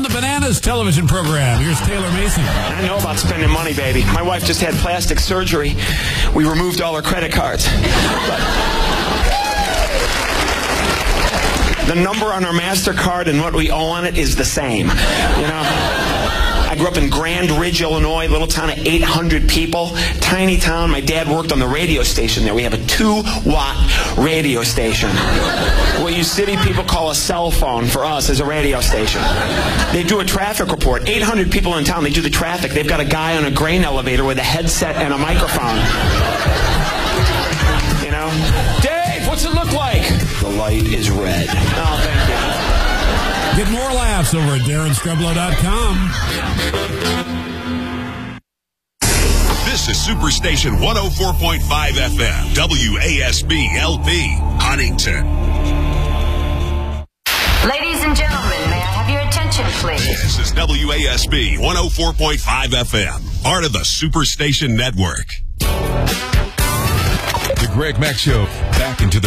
the Bananas television program. Here's Taylor Mason. I know about spending money, baby. My wife just had plastic surgery. We removed all her credit cards. The number on our MasterCard and what we owe on it is the same. You know? I grew up in Grand Ridge, Illinois, little town of 800 people. Tiny town. My dad worked on the radio station there. We have a 2-watt radio station. What you city people call a cell phone for us is a radio station. They do a traffic report. 800 people in town. They do the traffic. They've got a guy on a grain elevator with a headset and a microphone. You know? Dave, what's it look like? The light is red. Oh, thank you. Get more laughs over at DarrenScrublow.com. This is Superstation 104.5 FM, WASB LP, Huntington. Ladies and gentlemen, may I have your attention, please? This is WASB 104.5 FM, part of the Superstation Network. The Greg Mack Show, back into the